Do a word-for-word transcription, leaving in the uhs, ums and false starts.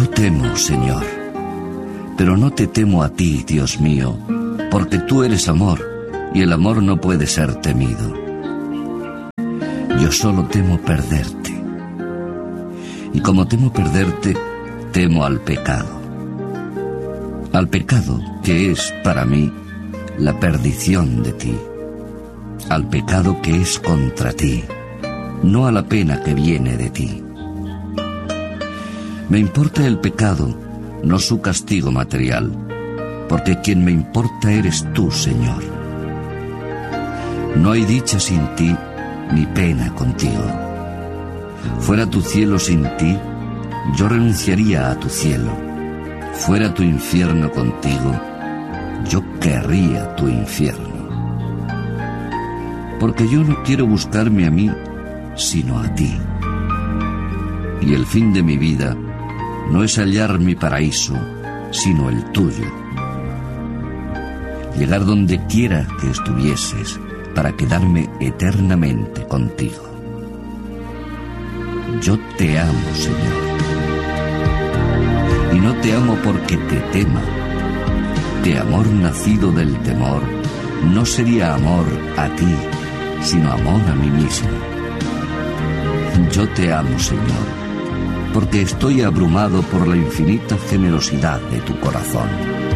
Yo temo, Señor, pero no te temo a ti, Dios mío, porque tú eres amor, y el amor no puede ser temido. Yo solo temo perderte. Y como temo perderte, temo al pecado. Al pecado que es, para mí, la perdición de ti. Al pecado que es contra ti, no a la pena que viene de ti. Me importa el pecado, no su castigo material, porque quien me importa eres tú, Señor. No hay dicha sin ti, ni pena contigo. Fuera tu cielo sin ti, yo renunciaría a tu cielo. Fuera tu infierno contigo, yo querría tu infierno. Porque yo no quiero buscarme a mí, sino a ti. Y el fin de mi vida no es hallar mi paraíso, sino el tuyo. Llegar donde quiera que estuvieses para quedarme eternamente contigo. Yo te amo, Señor. Y no te amo porque te tema. De amor nacido del temor, no sería amor a ti, sino amor a mí mismo. Yo te amo, Señor, porque estoy abrumado por la infinita generosidad de tu corazón.